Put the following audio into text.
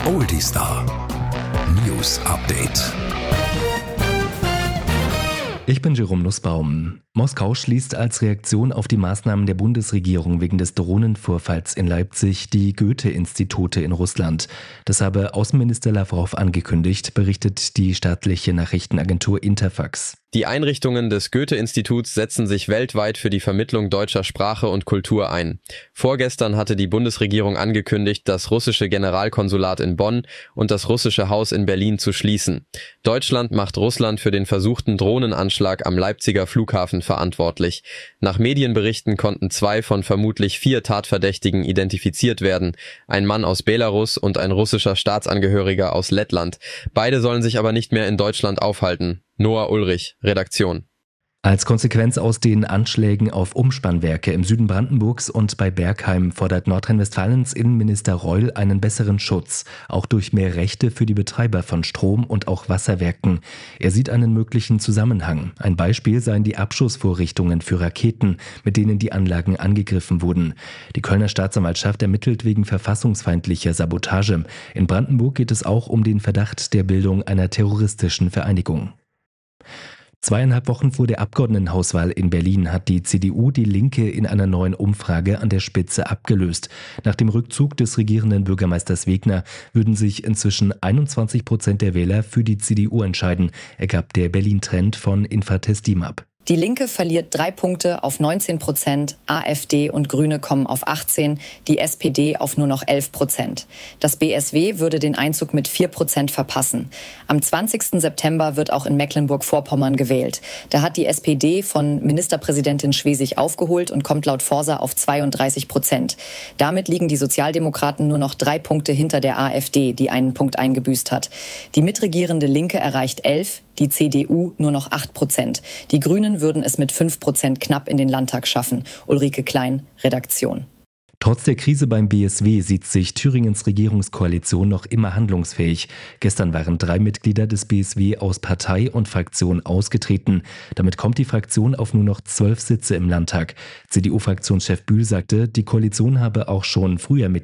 Oldie Star News Update. Ich bin Jerome Nussbaum. Moskau schließt als Reaktion auf die Maßnahmen der Bundesregierung wegen des Drohnenvorfalls in Leipzig die Goethe-Institute in Russland. Das habe Außenminister Lawrow angekündigt, berichtet die staatliche Nachrichtenagentur Interfax. Die Einrichtungen des Goethe-Instituts setzen sich weltweit für die Vermittlung deutscher Sprache und Kultur ein. Vorgestern hatte die Bundesregierung angekündigt, das russische Generalkonsulat in Bonn und das russische Haus in Berlin zu schließen. Deutschland macht Russland für den versuchten Drohnenanschlag am Leipziger Flughafen verantwortlich. Nach Medienberichten konnten 2 von vermutlich 4 Tatverdächtigen identifiziert werden. Ein Mann aus Belarus und ein russischer Staatsangehöriger aus Lettland. Beide sollen sich aber nicht mehr in Deutschland aufhalten. Noah Ulrich, Redaktion. Als Konsequenz aus den Anschlägen auf Umspannwerke im Süden Brandenburgs und bei Bergheim fordert Nordrhein-Westfalens Innenminister Reul einen besseren Schutz, auch durch mehr Rechte für die Betreiber von Strom- und auch Wasserwerken. Er sieht einen möglichen Zusammenhang. Ein Beispiel seien die Abschussvorrichtungen für Raketen, mit denen die Anlagen angegriffen wurden. Die Kölner Staatsanwaltschaft ermittelt wegen verfassungsfeindlicher Sabotage. In Brandenburg geht es auch um den Verdacht der Bildung einer terroristischen Vereinigung. 2,5 Wochen vor der Abgeordnetenhauswahl in Berlin hat die CDU die Linke in einer neuen Umfrage an der Spitze abgelöst. Nach dem Rückzug des regierenden Bürgermeisters Wegner würden sich inzwischen 21% der Wähler für die CDU entscheiden, ergab der Berlin-Trend von Infratestimab. Die Linke verliert 3 Punkte auf 19%, AfD und Grüne kommen auf 18%, die SPD auf nur noch 11%. Das BSW würde den Einzug mit 4% verpassen. Am 20. September wird auch in Mecklenburg-Vorpommern gewählt. Da hat die SPD von Ministerpräsidentin Schwesig aufgeholt und kommt laut Forsa auf 32%. Damit liegen die Sozialdemokraten nur noch 3 Punkte hinter der AfD, die einen Punkt eingebüßt hat. Die mitregierende Linke erreicht 11%, die CDU nur noch 8%. Die Grünen würden es mit 5% knapp in den Landtag schaffen. Ulrike Klein, Redaktion. Trotz der Krise beim BSW sieht sich Thüringens Regierungskoalition noch immer handlungsfähig. Gestern waren 3 Mitglieder des BSW aus Partei und Fraktion ausgetreten. Damit kommt die Fraktion auf nur noch 12 Sitze im Landtag. CDU-Fraktionschef Bühl sagte, die Koalition habe auch schon früher mit